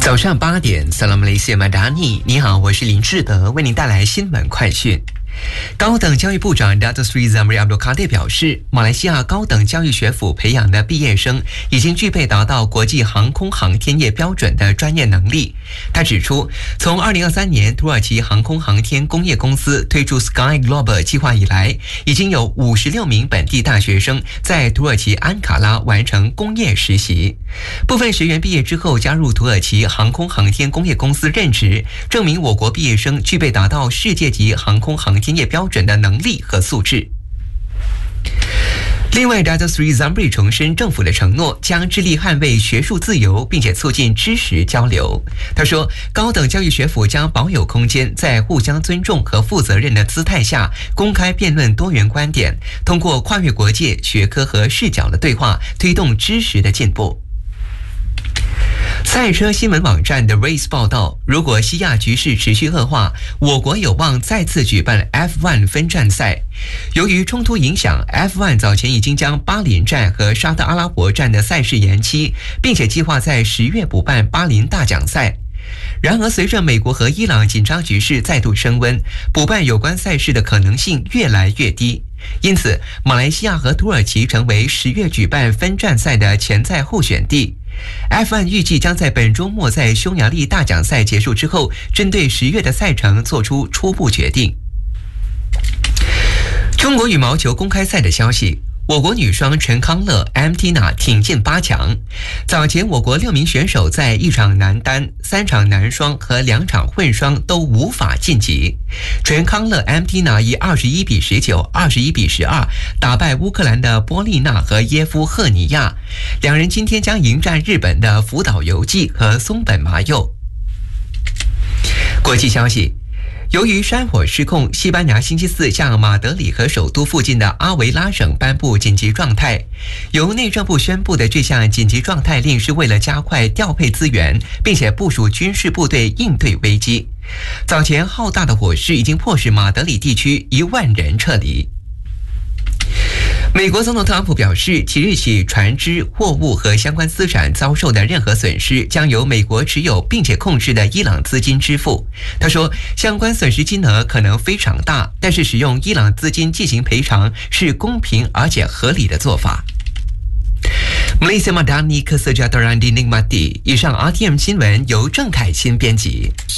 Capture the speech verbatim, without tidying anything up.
早上八点 Salam Malaysia Madani， 你好，我是林志德，为您带来新闻快讯。高等教育部长 Datuk Seri Zamri Abdul Kadir 表示，马来西亚高等教育学府培养的毕业生已经具备达到国际航空航天业标准的专业能力。他指出，从二零二三年土耳其航空航天工业公司推出 Sky Globe 计划以来，已经有五十六名本地大学生在土耳其安卡拉完成工业实习。部分学员毕业之后加入土耳其航空航天工业公司任职，证明我国毕业生具备达到世界级航空航天业标准的能力和素质。另外 Datuk Seri Zamri 重申政府的承诺，将致力捍卫学术自由，并且促进知识交流。他说，高等教育学府将保有空间，在互相尊重和负责任的姿态下，公开辩论多元观点，通过跨越国界、学科和视角的对话，推动知识的进步。赛车新闻网站 The Race 报道，如果西亚局势持续恶化，我国有望再次举办 F 一 分站赛。由于冲突影响， F 一 早前已经将巴林站和沙特阿拉伯站的赛事延期，并且计划在十月补办巴林大奖赛。然而，随着美国和伊朗紧张局势再度升温，补办有关赛事的可能性越来越低。因此，马来西亚和土耳其成为十月举办分站赛的潜在候选地。F 一 预计将在本周末在匈牙利大奖赛结束之后，针对十月的赛程做出初步决定。中国羽毛球公开赛的消息，我国女双陈康乐 M Tina 挺进八强。早前我国六名选手在一场男单、三场男双和两场混双都无法晋级。陈康乐 M Tina 以二十一比十九、二十一比十二打败乌克兰的波丽娜和耶夫赫尼亚，两人今天将迎战日本的福岛由纪和松本麻佑。国际消息，由于山火失控，西班牙星期四向马德里和首都附近的阿维拉省颁布紧急状态。由内政部宣布的这项紧急状态令是为了加快调配资源，并且部署军事部队应对危机。早前浩大的火势已经迫使马德里地区一万人撤离。美国总统特朗普表示，即日起船只、货物和相关资产遭受的任何损失将由美国持有并且控制的伊朗资金支付。他说，相关损失金额可能非常大，但是使用伊朗资金进行赔偿是公平而且合理的做法。Malaysia Madani Kesejahteraan dinikmati。以上 R T M 新闻由郑凯欣编辑。